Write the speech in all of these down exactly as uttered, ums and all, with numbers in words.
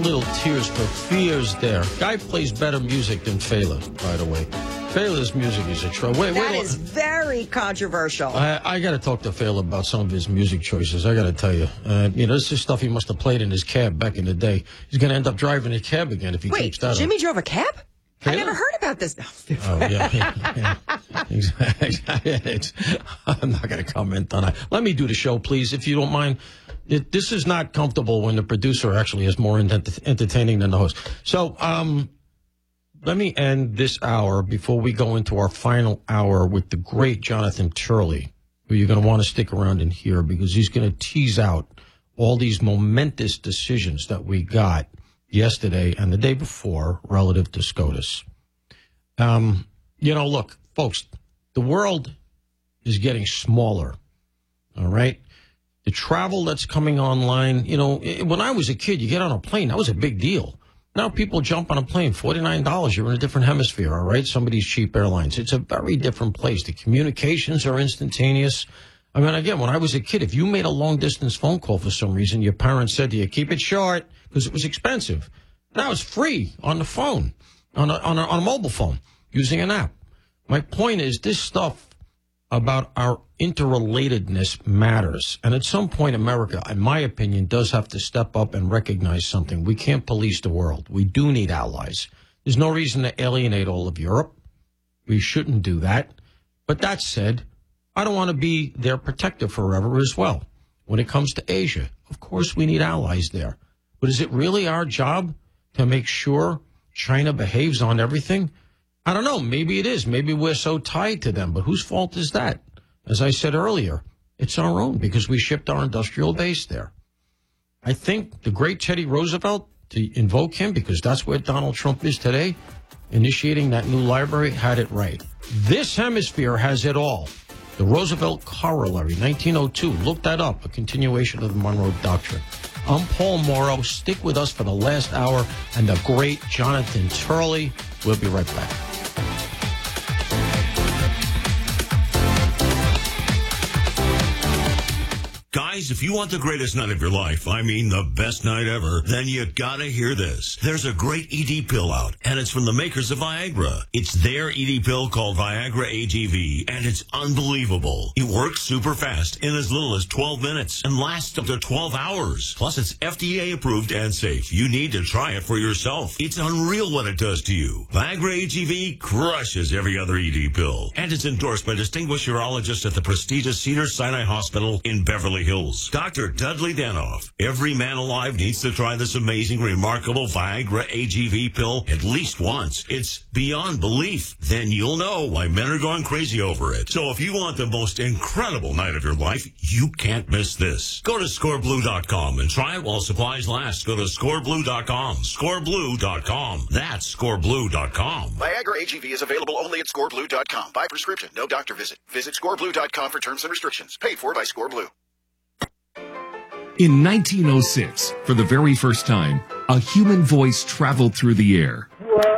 little Tears for Fears there. Guy plays better music than Fela, by the way. Fela's music is a tro. Wait, that wait, is very controversial. I, I got to talk to Fela about some of his music choices. I got to tell you, uh, you know, this is stuff he must have played in his cab back in the day. He's going to end up driving a cab again if he Wait, keeps that. Jimmy up. drove a cab? Fela? I never heard about this. Oh yeah, yeah, yeah. Exactly. It's, I'm not going to comment on that. Let me do the show, please, if you don't mind. It, this is not comfortable when the producer actually is more ent- entertaining than the host. So, um. Let me end this hour before we go into our final hour with the great Jonathan Turley, who you're going to want to stick around and hear because he's going to tease out all these momentous decisions that we got yesterday and the day before relative to SCOTUS. Um, you know, look, folks, the world is getting smaller, all right? The travel that's coming online, you know, when I was a kid, you get on a plane, that was a big deal. Now people jump on a plane, forty-nine dollars. You're in a different hemisphere, all right? Some of these cheap airlines. It's a very different place. The communications are instantaneous. I mean, again, when I was a kid, if you made a long-distance phone call for some reason, your parents said to you, keep it short because it was expensive. Now it's free on the phone, on a, on a, on a mobile phone, using an app. My point is this stuff about our interrelatedness matters. And at some point, America, in my opinion, does have to step up and recognize something. We can't police the world. We do need allies. There's no reason to alienate all of Europe. We shouldn't do that. But that said, I don't want to be their protector forever as well. When it comes to Asia, of course we need allies there. But is it really our job to make sure China behaves on everything? I don't know. Maybe it is. Maybe we're so tied to them. But whose fault is that? As I said earlier, it's our own because we shipped our industrial base there. I think the great Teddy Roosevelt, to invoke him because that's where Donald Trump is today, initiating that new library, had it right. This hemisphere has it all. The Roosevelt Corollary, nineteen oh two. Look that up, a continuation of the Monroe Doctrine. I'm Paul Morrow. Stick with us for the last hour and the great Jonathan Turley. We'll be right back. Guys, if you want the greatest night of your life, I mean the best night ever, then you gotta hear this. There's a great E D pill out, and it's from the makers of Viagra. It's their E D pill called Viagra A G V, and it's unbelievable. It works super fast in as little as twelve minutes and lasts up to twelve hours. Plus, it's F D A approved and safe. You need to try it for yourself. It's unreal what it does to you. Viagra A G V crushes every other E D pill, and it's endorsed by distinguished urologists at the prestigious Cedars-Sinai Hospital in Beverly Hills. Doctor Dudley Danoff. Every man alive needs to try this amazing, remarkable Viagra A G V pill at least once. It's beyond belief. Then you'll know why men are going crazy over it. So if you want the most incredible night of your life, you can't miss this. Go to score blue dot com and try it while supplies last. Go to score blue dot com. score blue dot com. That's score blue dot com. Viagra A G V is available only at score blue dot com. By prescription, no doctor visit. Visit score blue dot com for terms and restrictions. Paid for by ScoreBlue. In nineteen oh six, for the very first time, a human voice traveled through the air.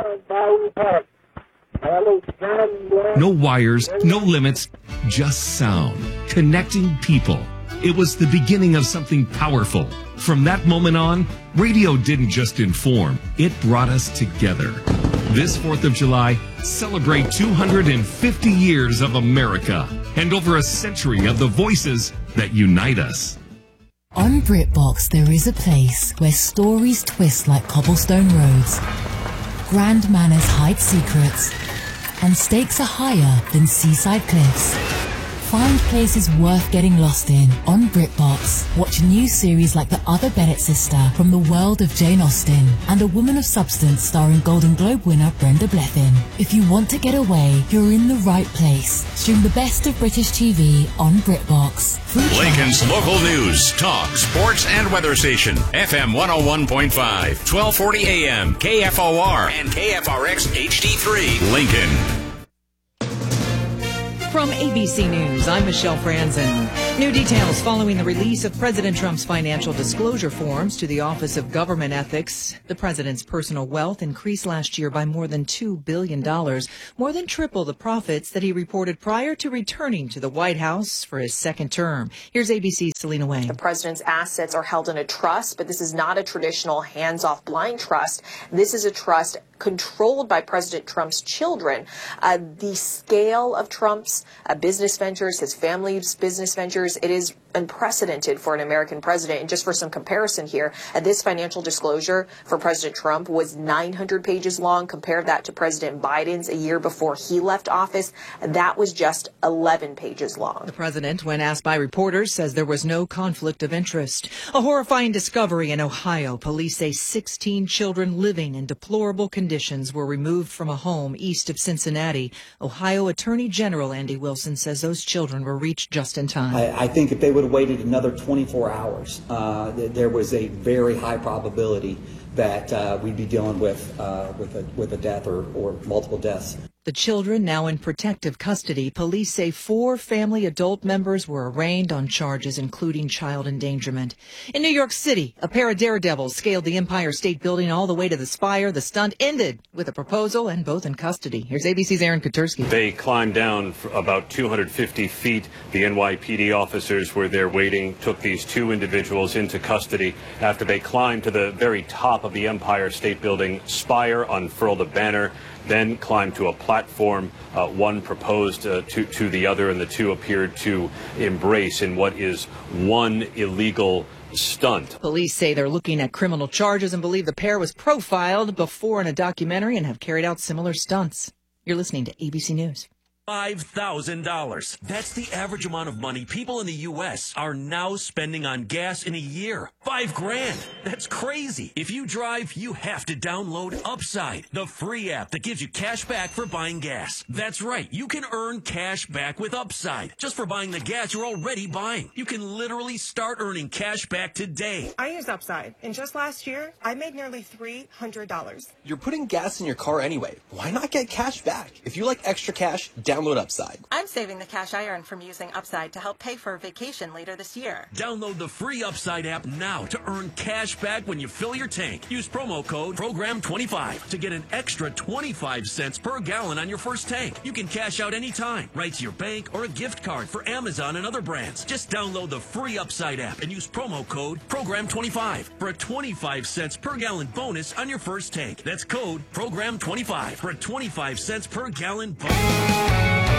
No wires, no limits, just sound, connecting people. It was the beginning of something powerful. From that moment on, radio didn't just inform, it brought us together. This fourth of July, celebrate two hundred fifty years of America and over a century of the voices that unite us. On BritBox, there is a place where stories twist like cobblestone roads, grand manners hide secrets, and stakes are higher than seaside cliffs. Find places worth getting lost in on BritBox. Watch new series like The Other Bennett Sister from the world of Jane Austen and A Woman of Substance starring Golden Globe winner Brenda Blethyn. If you want to get away, you're in the right place. Stream the best of British T V on BritBox. Lincoln's local news, talk, sports, and weather station. F M one oh one point five, twelve forty A M, K F O R, and K F R X H D three, Lincoln. From A B C News, I'm Michelle Franzen. New details following the release of President Trump's financial disclosure forms to the Office of Government Ethics. The president's personal wealth increased last year by more than two billion dollars, more than triple the profits that he reported prior to returning to the White House for his second term. Here's A B C's Selena Wang. The president's assets are held in a trust, but this is not a traditional hands-off blind trust. This is a trust controlled by President Trump's children. Uh, the scale of Trump's uh, business ventures, his family's business ventures, it is unprecedented for an American president. And just for some comparison here, uh, this financial disclosure for President Trump was nine hundred pages long. Compare that to President Biden's a year before he left office. That was just eleven pages long. The president, when asked by reporters, says there was no conflict of interest. A horrifying discovery in Ohio. Police say sixteen children living in deplorable conditions were removed from a home east of Cincinnati. Ohio Attorney General Andy Wilson says those children were reached just in time. I, I think if they would have waited another twenty-four hours, uh, th- there was a very high probability that uh, we'd be dealing with uh, with a with a death or, or multiple deaths. The children now in protective custody. Police say four family adult members were arraigned on charges including child endangerment. In New York City, a pair of daredevils scaled the Empire State Building all the way to the spire. The stunt ended with a proposal and both in custody. Here's A B C's Aaron Katersky. They climbed down for about two hundred fifty feet. The N Y P D officers were there waiting, took these two individuals into custody after they climbed to the very top of the Empire State Building spire, unfurled a banner, then climbed to a platform. Uh, one proposed uh, to, to the other, and the two appeared to embrace in what is one illegal stunt. Police say they're looking at criminal charges and believe the pair was profiled before in a documentary and have carried out similar stunts. You're listening to A B C News. five thousand dollars. That's the average amount of money people in the U S are now spending on gas in a year. Five grand. That's crazy. If you drive, you have to download Upside, the free app that gives you cash back for buying gas. That's right. You can earn cash back with Upside just for buying the gas you're already buying. You can literally start earning cash back today. I use Upside, and just last year, I made nearly three hundred dollars. You're putting gas in your car anyway. Why not get cash back? If you like extra cash, download Upside. I'm saving the cash I earn from using Upside to help pay for a vacation later this year. Download the free Upside app now to earn cash back when you fill your tank. Use promo code program twenty-five to get an extra twenty-five cents per gallon on your first tank. You can cash out anytime, right to your bank or a gift card for Amazon and other brands. Just download the free Upside app and use promo code program twenty-five for a twenty-five cents per gallon bonus on your first tank. That's code program twenty-five for a twenty-five cents per gallon bonus.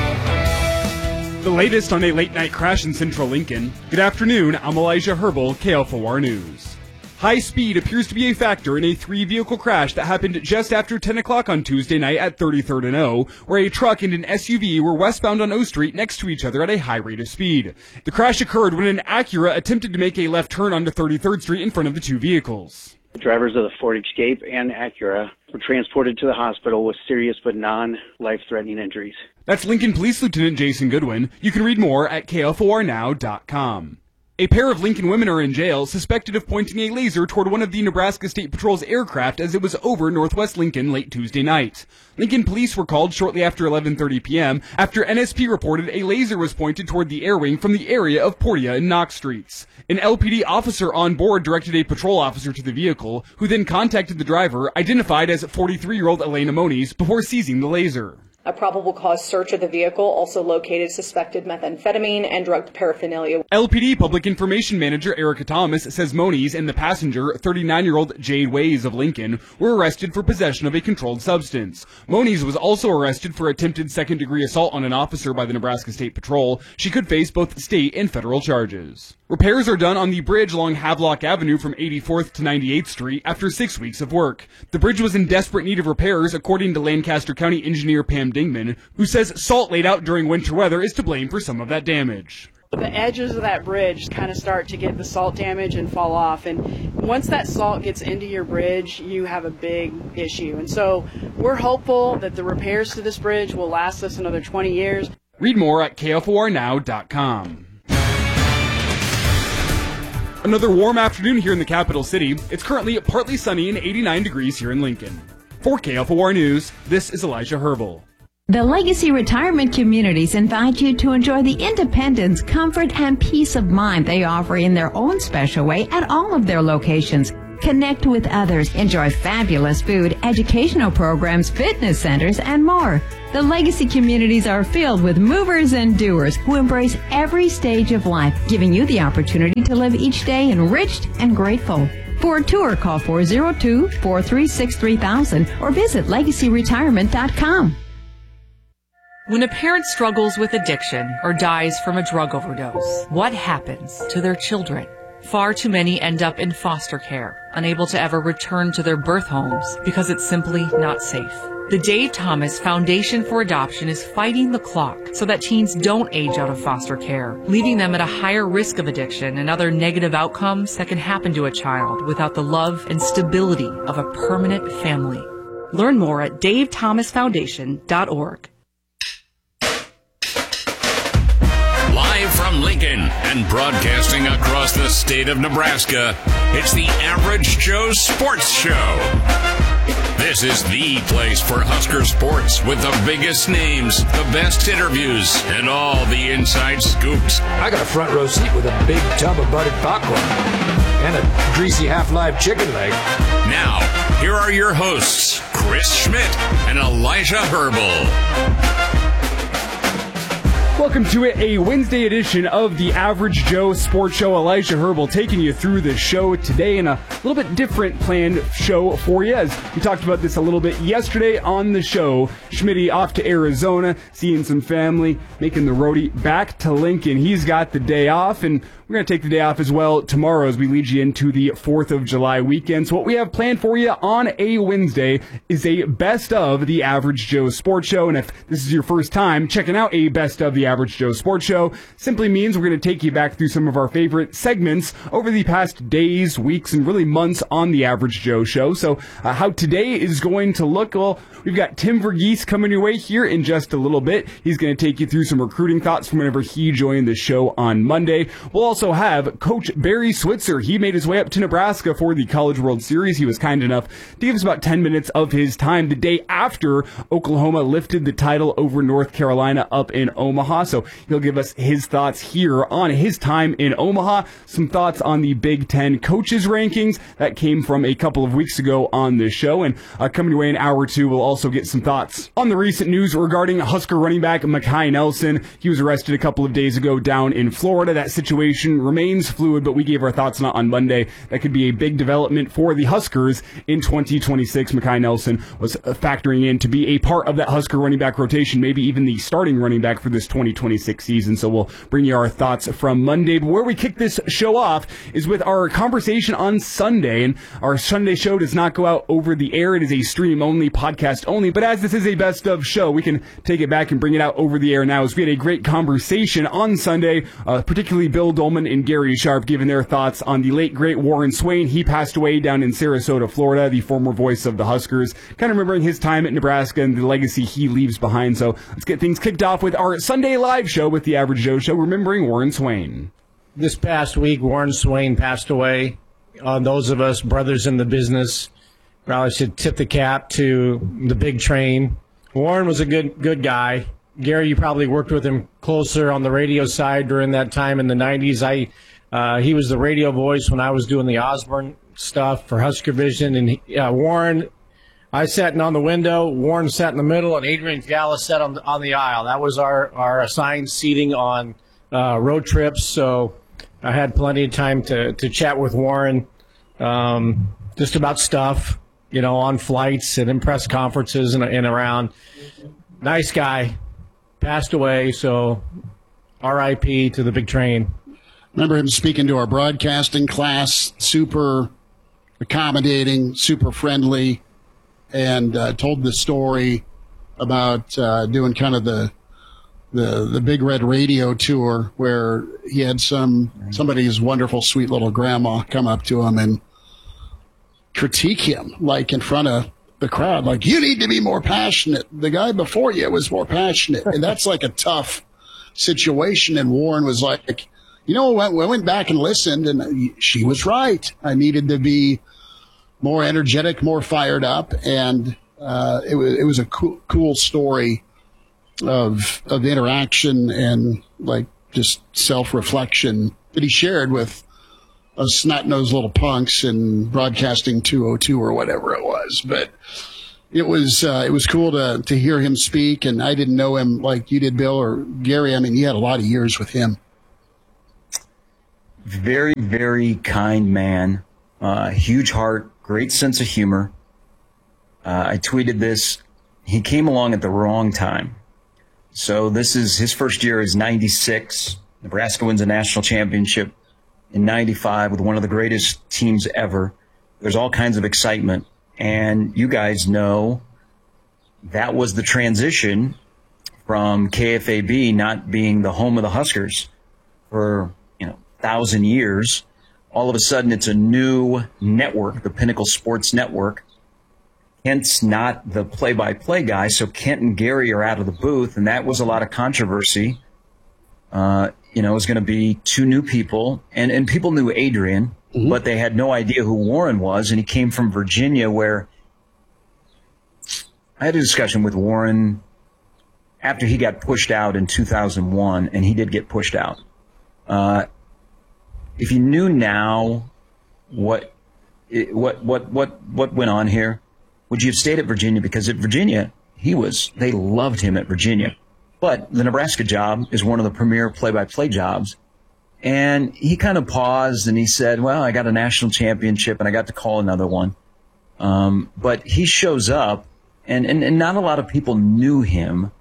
The latest on a late-night crash in central Lincoln. Good afternoon, I'm Elijah Herbal, K F O R News. High speed appears to be a factor in a three-vehicle crash that happened just after ten o'clock on Tuesday night at thirty-third and O, where a truck and an S U V were westbound on O Street next to each other at a high rate of speed. The crash occurred when an Acura attempted to make a left turn onto thirty-third Street in front of the two vehicles. The drivers of the Ford Escape and Acura were transported to the hospital with serious but non-life-threatening injuries. That's Lincoln Police Lieutenant Jason Goodwin. You can read more at K F O R now dot com. A pair of Lincoln women are in jail, suspected of pointing a laser toward one of the Nebraska State Patrol's aircraft as it was over northwest Lincoln late Tuesday night. Lincoln police were called shortly after eleven thirty p.m. after N S P reported a laser was pointed toward the air wing from the area of Portia and Knox Streets. An L P D officer on board directed a patrol officer to the vehicle, who then contacted the driver, identified as forty-three-year-old Elena Moniz, before seizing the laser. A probable cause search of the vehicle also located suspected methamphetamine and drug paraphernalia. L P D Public Information Manager Erica Thomas says Moniz and the passenger, thirty-nine-year-old Jade Ways of Lincoln, were arrested for possession of a controlled substance. Moniz was also arrested for attempted second-degree assault on an officer by the Nebraska State Patrol. She could face both state and federal charges. Repairs are done on the bridge along Havelock Avenue from eighty-fourth to ninety-eighth Street after six weeks of work. The bridge was in desperate need of repairs, according to Lancaster County engineer Pam Dingman, who says salt laid out during winter weather is to blame for some of that damage. The edges of that bridge kind of start to get the salt damage and fall off, and once that salt gets into your bridge, you have a big issue. And so we're hopeful that the repairs to this bridge will last us another twenty years. Read more at K F O R now dot com. Another warm afternoon here in the capital city. It's currently partly sunny and eighty-nine degrees here in Lincoln. For K F O R News, this is Elijah Herbal. The Legacy Retirement Communities invite you to enjoy the independence, comfort, and peace of mind they offer in their own special way at all of their locations. Connect with others, enjoy fabulous food, educational programs, fitness centers, and more. The Legacy communities are filled with movers and doers who embrace every stage of life, giving you the opportunity to live each day enriched and grateful. For a tour, call four oh two, four three six, three thousand or visit legacy retirement dot com. When a parent struggles with addiction or dies from a drug overdose, what happens to their children? Far too many end up in foster care, unable to ever return to their birth homes because it's simply not safe. The Dave Thomas Foundation for Adoption is fighting the clock so that teens don't age out of foster care, leaving them at a higher risk of addiction and other negative outcomes that can happen to a child without the love and stability of a permanent family. Learn more at dave thomas foundation dot org. Live from Lincoln and broadcasting across the state of Nebraska, it's the Average Joe Sports Show. This is the place for Husker sports with the biggest names, the best interviews, and all the inside scoops. I got a front row seat with a big tub of buttered popcorn and a greasy half-live chicken leg. Now, here are your hosts, Chris Schmidt and Elijah Herbal. Welcome to a Wednesday edition of the Average Joe Sports Show. Elijah Herbal taking you through the show today in a little bit different planned show for you. As we talked about this a little bit yesterday on the show, Schmitty off to Arizona, seeing some family, making the roadie back to Lincoln. He's got the day off, and we're going to take the day off as well tomorrow as we lead you into the fourth of July weekend. So what we have planned for you on a Wednesday is a best of the Average Joe Sports Show. And if this is your first time checking out a best of the Average Joe Sports Show, simply means we're going to take you back through some of our favorite segments over the past days, weeks, and really months on the Average Joe Show. So uh, how today is going to look, well, we've got Tim Verghese coming your way here in just a little bit. He's going to take you through some recruiting thoughts from whenever he joined the show on Monday. We'll also have Coach Barry Switzer. He made his way up to Nebraska for the College World Series. He was kind enough to give us about ten minutes of his time the day after Oklahoma lifted the title over North Carolina up in Omaha. So he'll give us his thoughts here on his time in Omaha, some thoughts on the Big Ten coaches rankings that came from a couple of weeks ago on this show. And uh, coming your way in an hour or two, we'll also get some thoughts on the recent news regarding Husker running back Makai Nelson. He was arrested a couple of days ago down in Florida. That situation remains fluid, but we gave our thoughts on it on Monday. That could be a big development for the Huskers in twenty twenty-six. Makai Nelson was factoring in to be a part of that Husker running back rotation, maybe even the starting running back for this twenty twenty-six season. So we'll bring you our thoughts from Monday. But where we kick this show off is with our conversation on Sunday. And our Sunday show does not go out over the air. It is a stream only, podcast only. But as this is a best of show, we can take it back and bring it out over the air now, as we had a great conversation on Sunday, uh, particularly Bill Dolman and Gary Sharp giving their thoughts on the late, great Warren Swain. He passed away down in Sarasota, Florida, the former voice of the Huskers, kind of remembering his time at Nebraska and the legacy he leaves behind. So let's get things kicked off with our Sunday live show with the Average Joe Show, remembering Warren Swain. This past week, Warren Swain passed away. On those of us brothers in the business, probably should tip the cap to the big train. Warren was a good good guy. Gary, you probably worked with him closer on the radio side during that time in the nineties. I uh, he was the radio voice when I was doing the Osborne stuff for Husker Vision. And he, uh, Warren, I sat in on the window, Warren sat in the middle, and Adrian Gallus sat on the, on the aisle. That was our, our assigned seating on uh, road trips. So I had plenty of time to, to chat with Warren um, just about stuff, you know, on flights and in press conferences and, and around. Nice guy. Passed away, so R I P to the big train. Remember him speaking to our broadcasting class, super accommodating, super friendly, and uh, told the story about uh, doing kind of the, the the Big Red Radio tour, where he had some somebody's wonderful, sweet little grandma come up to him and critique him, like in front of the crowd, like, you need to be more passionate. The guy before you was more passionate. And that's like a tough situation. And Warren was like, you know, I went back and listened, and she was right. I needed to be more energetic, more fired up. And uh, it was it was a cool, cool story of of interaction and like just self-reflection that he shared with us snot-nosed little punks in Broadcasting two oh two or whatever it was. But it was uh, it was cool to to hear him speak, and I didn't know him like you did, Bill or Gary. I mean, you had a lot of years with him. Very, very kind man, uh, huge heart, great sense of humor. Uh, I tweeted this. He came along at the wrong time. So this is his first year is ninety-six. Nebraska wins a national championship in ninety-five with one of the greatest teams ever. There's all kinds of excitement. And you guys know that was the transition from K F A B not being the home of the Huskers for, you know, a thousand years. All of a sudden, it's a new network, the Pinnacle Sports Network. Kent's not the play-by-play guy, so Kent and Gary are out of the booth, and that was a lot of controversy. Uh, you know, it was going to be two new people, and, and people knew Adrian, mm-hmm. but they had no idea who Warren was, and he came from Virginia, where I had a discussion with Warren after he got pushed out in two thousand one, and he did get pushed out. Uh, if you knew now what what what what what went on here, would you have stayed at Virginia? Because at Virginia, he was, they loved him at Virginia. But the Nebraska job is one of the premier play-by-play jobs. And he kind of paused and he said, well, I got a national championship and I got to call another one. Um, but he shows up, and, and, and not a lot of people knew him,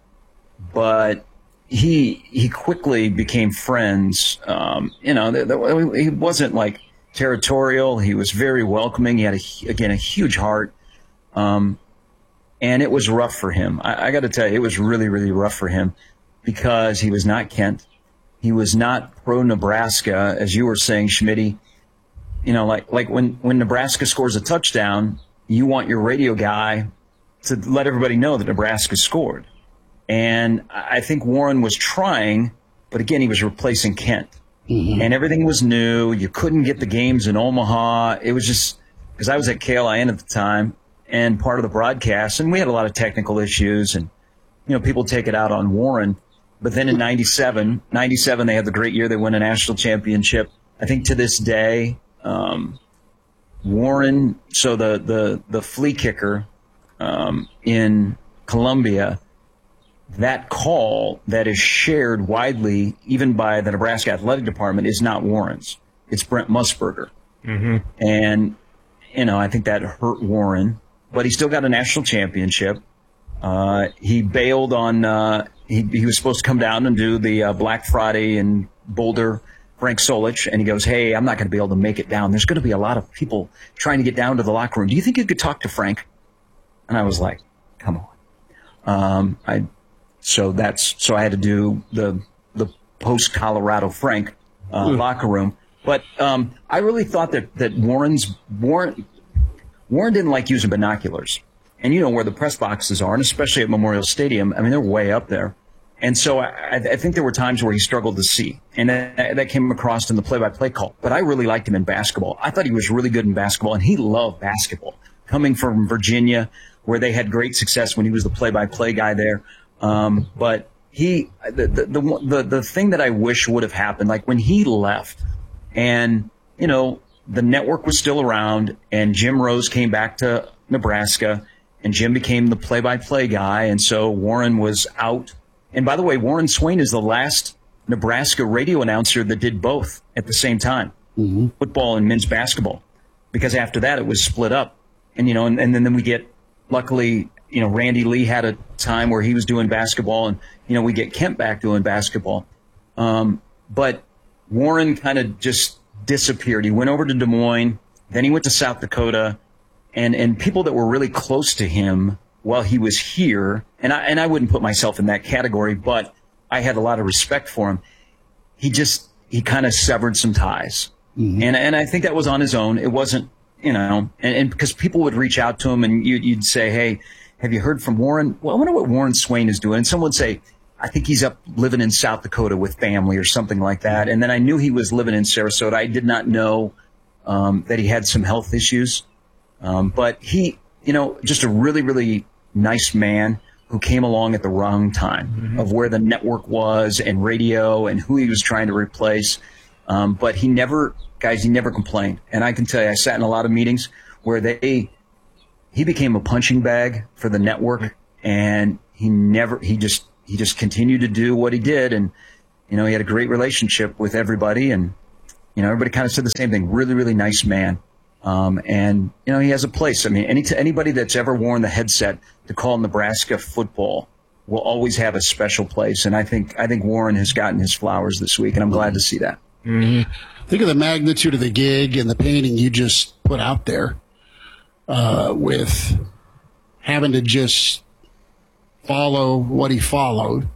but he he quickly became friends. Um, you know, th- th- he wasn't like territorial. He was very welcoming. He had, a, again, a huge heart. Um, and it was rough for him. I, I got to tell you, it was really, really rough for him because he was not Kent. He was not pro-Nebraska, as you were saying, Schmitty. You know, like like when, when Nebraska scores a touchdown, you want your radio guy to let everybody know that Nebraska scored. And I think Warren was trying, but again, he was replacing Kent. Mm-hmm. And everything was new. You couldn't get the games in Omaha. It was just, because I was at K L I N at the time, and part of the broadcast, and we had a lot of technical issues, and, you know, people take it out on Warren. But then in ninety-seven, ninety-seven, they had the great year. They win a national championship. I think to this day, um, Warren, so the, the, the flea kicker um, in Columbia, that call that is shared widely, even by the Nebraska Athletic Department, is not Warren's. It's Brent Musburger. Mm-hmm. And, you know, I think that hurt Warren. But he still got a national championship. Uh, he bailed on, uh, he, he was supposed to come down and do the uh, Black Friday in Boulder, Frank Solich, and he goes, hey, I'm not going to be able to make it down. There's going to be a lot of people trying to get down to the locker room. Do you think you could talk to Frank? And I was like, come on. Um, I, so that's, so I had to do the, the post-Colorado Frank uh, mm. locker room. But um, I really thought that, that Warren's, Warren, Warren didn't like using binoculars. And you know where the press boxes are, and especially at Memorial Stadium, I mean, they're way up there. And so I, I think there were times where he struggled to see. And that, that came across in the play-by-play call. But I really liked him in basketball. I thought he was really good in basketball, and he loved basketball. Coming from Virginia, where they had great success when he was the play-by-play guy there. Um, but he, the, the, the, the, the thing that I wish would have happened, like when he left, and, you know, the network was still around, and Jim Rose came back to Nebraska, and Jim became the play-by-play guy, and so Warren was out. And by the way, Warren Swain is the last Nebraska radio announcer that did both at the same time, mm-hmm. football and men's basketball, because after that it was split up. And, you know, and, and then we get, luckily, you know, Randy Lee had a time where he was doing basketball, and, you know, we get Kent back doing basketball. Um, but Warren kind of just disappeared. He went over to Des Moines, then he went to South Dakota, and, and people that were really close to him while he was here, and I, and I wouldn't put myself in that category, but I had a lot of respect for him. He just, he kind of severed some ties. Mm-hmm. And, and I think that was on his own. It wasn't, you know, and, and because people would reach out to him and you, you'd say, hey, have you heard from Warren? Well, I wonder what Warren Swain is doing. And someone would say, I think he's up living in South Dakota with family or something like that. And then I knew he was living in Sarasota. I did not know um, that he had some health issues. Um, but he, you know, just a really, really nice man. who came along at the wrong time mm-hmm. of where the network was and radio and who he was trying to replace. Um, but he never, guys, he never complained. And I can tell you, I sat in a lot of meetings where they, he became a punching bag for the network, and he never, he just, he just continued to do what he did. And, you know, he had a great relationship with everybody, and, you know, everybody kind of said the same thing. Really, really nice man. Um, and, you know, he has a place. I mean, any, anybody that's ever worn the headset to call Nebraska football will always have a special place. And I think, I think Warren has gotten his flowers this week, and I'm glad to see that. Mm-hmm. Think of the magnitude of the gig and the painting you just put out there, uh, with having to just follow what he followed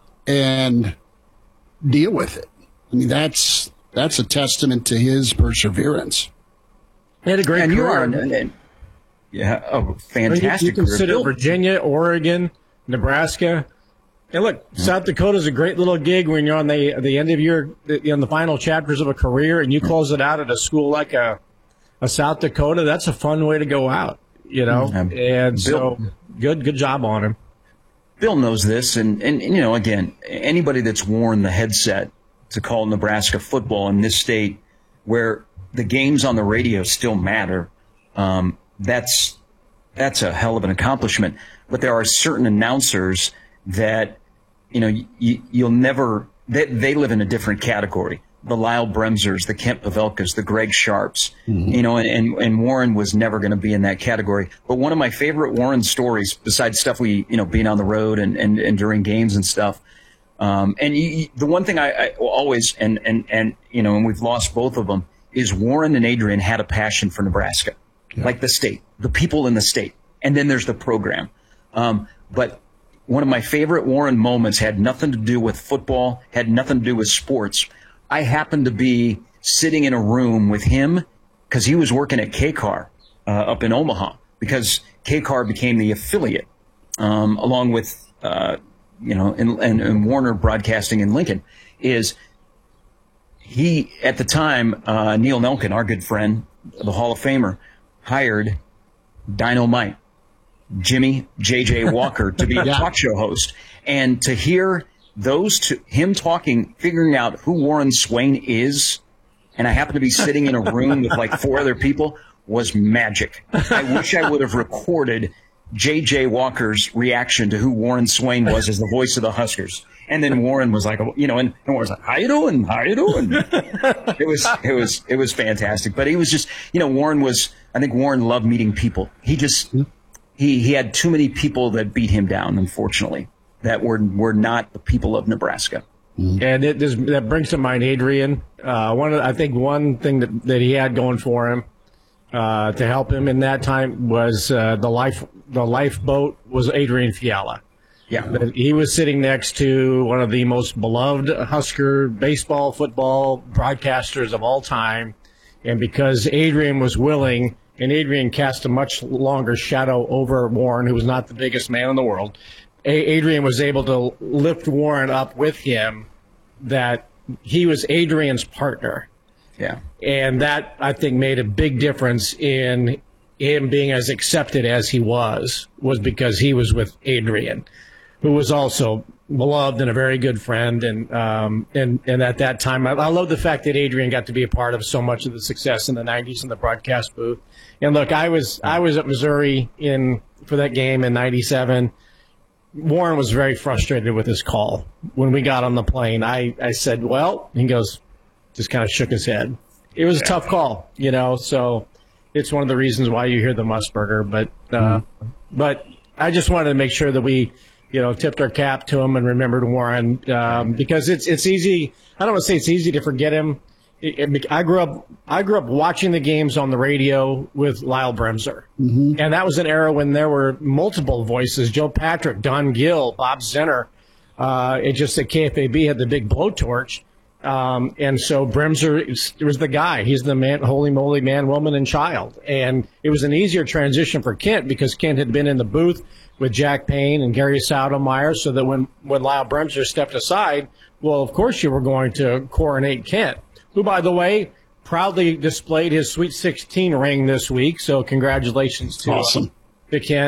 and deal with it. I mean, that's that's a testament to his perseverance. He had a great and career. You are, and, and, yeah, oh, fantastic. You, you consider career. Virginia, Oregon, Nebraska. And look, yeah. South Dakota is a great little gig when you're on the the end of your in the final chapters of a career, and you close it out at a school like a a South Dakota. That's a fun way to go out, you know. Um, and Bill, so, good good job on him. Bill knows this, and, and you know, again, anybody that's worn the headset to call Nebraska football in this state, where the games on the radio still matter, um, that's that's a hell of an accomplishment. But there are certain announcers that, you know, you, you'll never, they, they live in a different category. The Lyle Bremsers, the Kent Pavelkas, the Greg Sharps, mm-hmm. you know, and, and, and Warren was never going to be in that category. But one of my favorite Warren stories, besides stuff we, you know, being on the road and, and, and during games and stuff, um, and you, you, the one thing I, I always, and, and, and, you know, and we've lost both of them, is Warren and Adrian had a passion for Nebraska, yeah. like the state, the people in the state. And then there's the program. Um, but one of my favorite Warren moments had nothing to do with football, had nothing to do with sports. I happened to be sitting in a room with him because he was working at K C A R uh, up in Omaha, because K C A R became the affiliate um, along with, uh, you know, and, and, and Warner Broadcasting in Lincoln. Is he, at the time, uh, Neil Nelkin, our good friend, the Hall of Famer, hired Dynamite, Jimmy J J Walker, to be a yeah. talk show host. And to hear those two, him talking, figuring out who Warren Swain is, and I happened to be sitting in a room with like four other people, was magic. I wish I would have recorded J J Walker's reaction to who Warren Swain was as the voice of the Huskers. And then Warren was like, you know, and, and Warren's like, how you doing? How you doing? It was, it was, it was fantastic. But he was just, you know, Warren was, I think Warren loved meeting people. He just, he, he had too many people that beat him down, unfortunately, that were, were not the people of Nebraska. And it does, that brings to mind Adrian. Uh, one of, I think one thing that, that he had going for him, uh, to help him in that time was, uh, the life, the lifeboat was Adrian Fiala. Yeah. He was sitting next to one of the most beloved Husker baseball, football broadcasters of all time. And because Adrian was willing, and Adrian cast a much longer shadow over Warren, who was not the biggest man in the world, Adrian was able to lift Warren up with him, that he was Adrian's partner. Yeah. And that, I think, made a big difference in him being as accepted as he was, was because he was with Adrian, who was also beloved and a very good friend. And um, and, and at that time, I, I love the fact that Adrian got to be a part of so much of the success in the nineties in the broadcast booth. And look, I was I was at Missouri in for that game in ninety-seven. Warren was very frustrated with his call. When we got on the plane, I, I said, well, he goes, just kind of shook his head. It was a tough call, you know, so it's one of the reasons why you hear the Musburger. But, uh, mm-hmm. but I just wanted to make sure that we, you know, tipped our cap to him and remembered Warren, um, because it's it's easy. I don't want to say it's easy to forget him. It, it, I grew up I grew up watching the games on the radio with Lyle Bremser, mm-hmm. and that was an era when there were multiple voices: Joe Patrick, Don Gill, Bob Zinner. Uh, it just that K F A B had the big blowtorch, um, and so Bremser was the guy. He's the man, holy moly, man, woman, and child. And it was an easier transition for Kent because Kent had been in the booth with Jack Payne and Gary Saudemeyer, so that when, when Lyle Bremser stepped aside, well, of course you were going to coronate Kent, who, by the way, proudly displayed his Sweet sixteen ring this week. So congratulations to, awesome. uh, to Kent.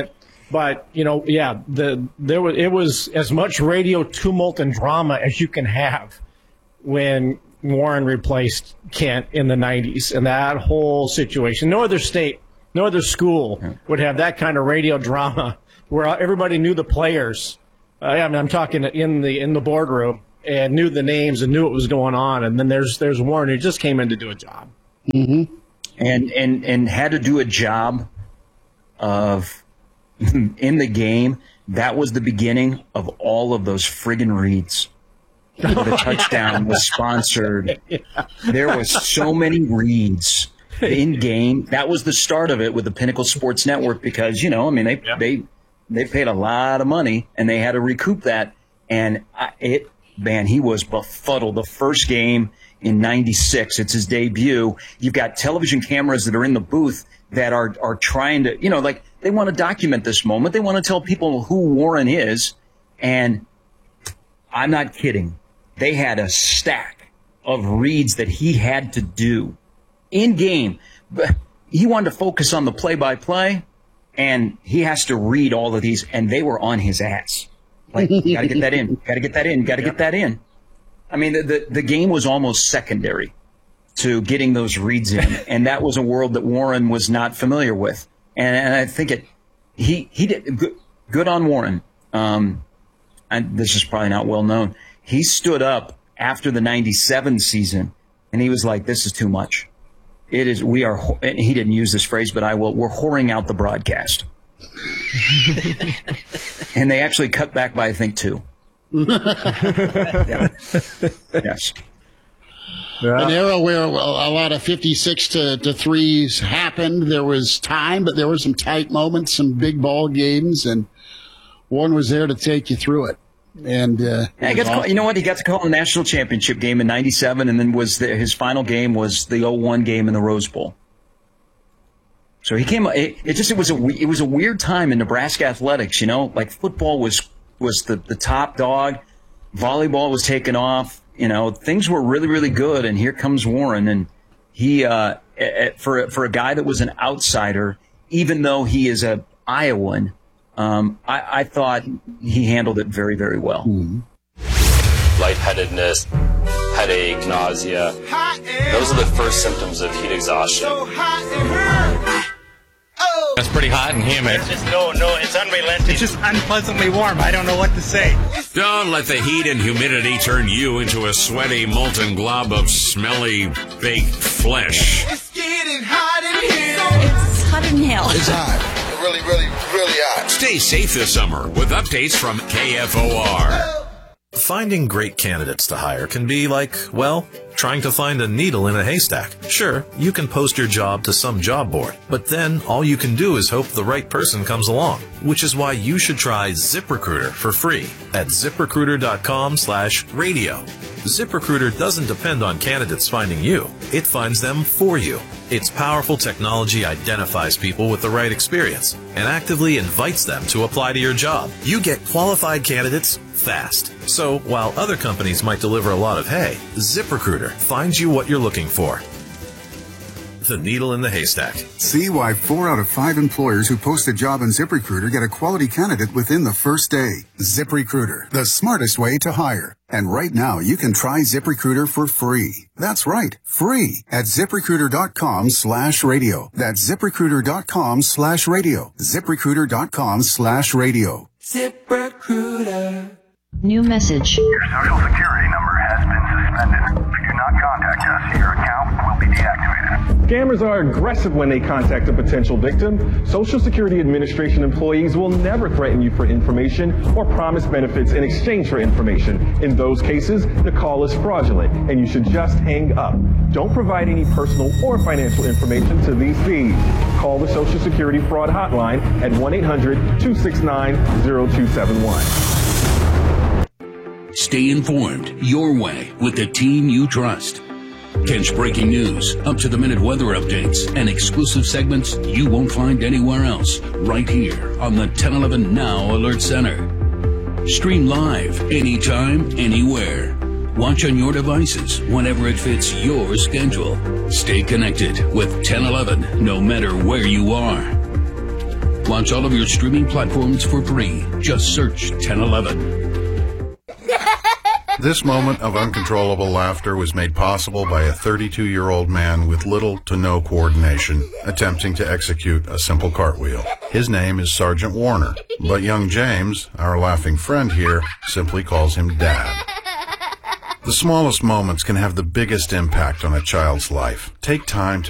But, you know, yeah, the there was it was as much radio tumult and drama as you can have when Warren replaced Kent in the nineties, and that whole situation. No other state, no other school would have that kind of radio drama where everybody knew the players. Uh, I mean, I'm talking in the in the boardroom and knew the names and knew what was going on. And then there's there's Warren who just came in to do a job, mm-hmm. and and and had to do a job of in the game. That was the beginning of all of those friggin' reads. The touchdown was sponsored. There was so many reads in game. That was the start of it with the Pinnacle Sports Network because, you know, I mean, they yep. they they paid a lot of money and they had to recoup that. And I, it, man, he was befuddled. The first game in ninety-six, it's his debut. You've got television cameras that are in the booth that are are trying to, you know, like they want to document this moment. They want to tell people who Warren is. And I'm not kidding. They had a stack of reads that he had to do in game. But he wanted to focus on the play-by-play, and he has to read all of these, and they were on his ass. Like, got to get that in, got to get that in, got to get that in. I mean, the, the the game was almost secondary to getting those reads in, and that was a world that Warren was not familiar with. And, and I think it he he did good, good on Warren. Um, and this is probably not well known. He stood up after the ninety-seven season, and he was like, this is too much. It is, we are, and he didn't use this phrase, but I will, we're whoring out the broadcast. And they actually cut back by, I think, two. Yeah. Yes. Yeah. An era where a lot of fifty-six to, to threes happened. There was time, but there were some tight moments, some big ball games, and Warren was there to take you through it. And uh, yeah, he got to call, you know what? He got to call a national championship game in ninety-seven, and then was the, his final game was the oh one game in the Rose Bowl. So he came. It, it just it was a it was a weird time in Nebraska athletics. You know, like football was was the, the top dog, volleyball was taking off. You know, things were really really good, and here comes Warren, and he uh, for for a guy that was an outsider, even though he is a Iowan. Um, I, I thought he handled it very, very well. Mm-hmm. Lightheadedness, headache, nausea. Those are the first symptoms of heat exhaustion. That's pretty hot and humid. It's just, no, no, it's unrelenting. It's just unpleasantly warm. I don't know what to say. Don't let the heat and humidity turn you into a sweaty, molten glob of smelly, baked flesh. It's getting hot in here. It's hot in hell. It's hot. Really, really, really hot. Stay safe this summer with updates from K F O R. Finding great candidates to hire can be like, well, trying to find a needle in a haystack. Sure, you can post your job to some job board, but then all you can do is hope the right person comes along, which is why you should try ZipRecruiter for free at ZipRecruiter.com slash radio. ZipRecruiter doesn't depend on candidates finding you. It finds them for you. Its powerful technology identifies people with the right experience and actively invites them to apply to your job. You get qualified candidates fast. So while other companies might deliver a lot of hay, ZipRecruiter finds you what you're looking for. The needle in the haystack. See why four out of five employers who post a job on ZipRecruiter get a quality candidate within the first day. ZipRecruiter, the smartest way to hire. And right now, you can try ZipRecruiter for free. That's right, free at ZipRecruiter.com slash radio. That's ZipRecruiter.com slash radio. ZipRecruiter.com slash radio. ZipRecruiter. New message. Your social security number has been suspended. If you do not contact us, your account will be deactivated. Scammers are aggressive when they contact a potential victim. Social Security Administration employees will never threaten you for information or promise benefits in exchange for information. In those cases, the call is fraudulent, and you should just hang up. Don't provide any personal or financial information to these thieves. Call the Social Security Fraud Hotline at one eight hundred two six nine zero two seven one. Stay informed your way with the team you trust. Catch breaking news, up-to-the-minute weather updates, and exclusive segments you won't find anywhere else right here on the ten eleven Now Alert Center. Stream live anytime, anywhere. Watch on your devices whenever it fits your schedule. Stay connected with ten eleven no matter where you are. Launch all of your streaming platforms for free. Just search ten eleven. This moment of uncontrollable laughter was made possible by a thirty-two-year-old man with little to no coordination attempting to execute a simple cartwheel. His name is Sergeant Warner, but young James, our laughing friend here, simply calls him Dad. The smallest moments can have the biggest impact on a child's life. Take time to